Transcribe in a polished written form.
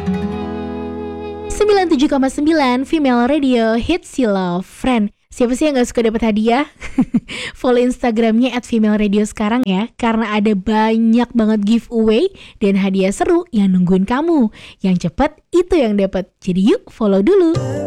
97,9 Female Radio Hits You Love Friend. Siapa sih yang gak suka dapat hadiah? Follow Instagramnya @female_radio sekarang ya, karena ada banyak banget giveaway dan hadiah seru yang nungguin kamu. Yang cepet itu yang dapat. Jadi yuk follow dulu.